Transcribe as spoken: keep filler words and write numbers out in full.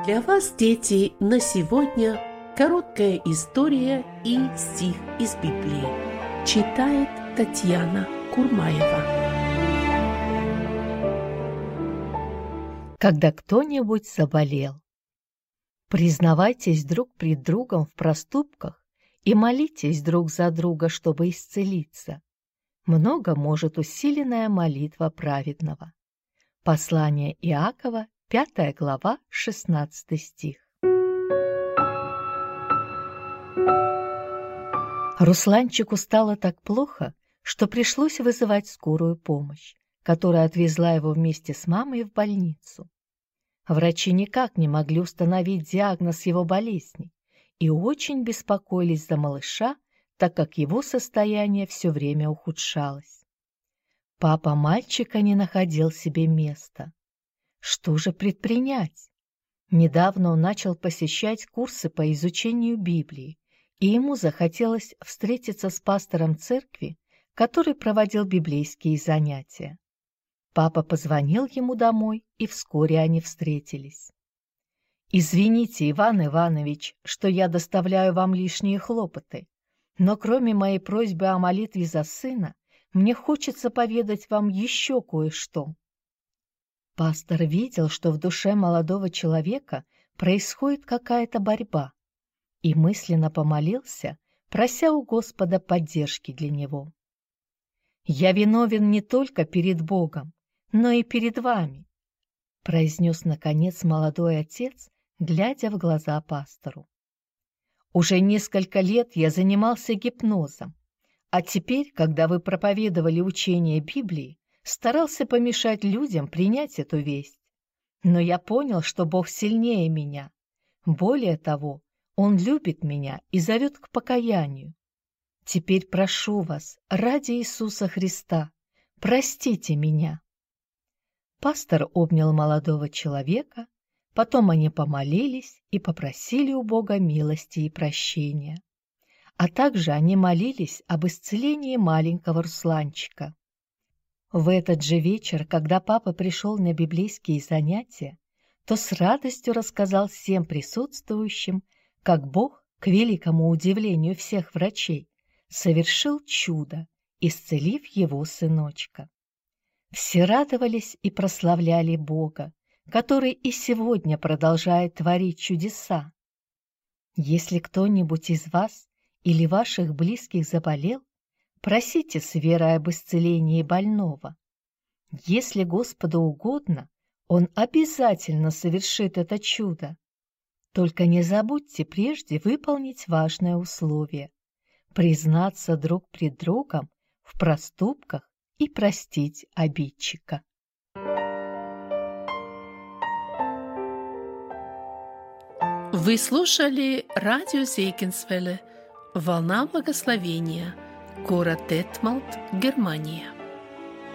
Для вас, дети, на сегодня короткая история и стих из Библии. Читает Татьяна Курмаева. Когда кто-нибудь заболел. Признавайтесь друг пред другом в проступках и молитесь друг за друга, чтобы исцелиться. Много может усиленная молитва праведного. Послание Иакова, пятая глава, шестнадцатый стих. Русланчику стало так плохо, что пришлось вызывать скорую помощь, которая отвезла его вместе с мамой в больницу. Врачи никак не могли установить диагноз его болезни и очень беспокоились за малыша, так как его состояние все время ухудшалось. Папа мальчика не находил себе места. Что же предпринять? Недавно он начал посещать курсы по изучению Библии, и ему захотелось встретиться с пастором церкви, который проводил библейские занятия. Папа позвонил ему домой, и вскоре они встретились. «Извините, Иван Иванович, что я доставляю вам лишние хлопоты, но кроме моей просьбы о молитве за сына, мне хочется поведать вам еще кое-что». Пастор видел, что в душе молодого человека происходит какая-то борьба, и мысленно помолился, прося у Господа поддержки для него. «Я виновен не только перед Богом, но и перед вами», произнес наконец молодой отец, глядя в глаза пастору. «Уже несколько лет я занимался гипнозом, а теперь, когда вы проповедовали учение Библии, старался помешать людям принять эту весть. Но я понял, что Бог сильнее меня. Более того, Он любит меня и зовет к покаянию. Теперь прошу вас, ради Иисуса Христа, простите меня». Пастор обнял молодого человека, потом они помолились и попросили у Бога милости и прощения. А также они молились об исцелении маленького Русланчика. В этот же вечер, когда папа пришел на библейские занятия, то с радостью рассказал всем присутствующим, как Бог, к великому удивлению всех врачей, совершил чудо, исцелив его сыночка. Все радовались и прославляли Бога, который и сегодня продолжает творить чудеса. Если кто-нибудь из вас или ваших близких заболел, просите с верой об исцелении больного. Если Господу угодно, Он обязательно совершит это чудо. Только не забудьте прежде выполнить важное условие – признаться друг пред другом в проступках и простить обидчика. Вы слушали радио Зегенсвелле «Волна благословения», город Детмалт, Германия.